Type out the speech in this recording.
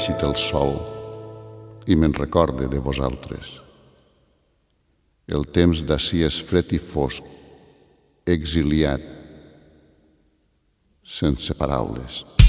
eixit el sol i me'n recorde de vosaltres. El temps d'ací és fred i fosc, exiliat, sense paraules.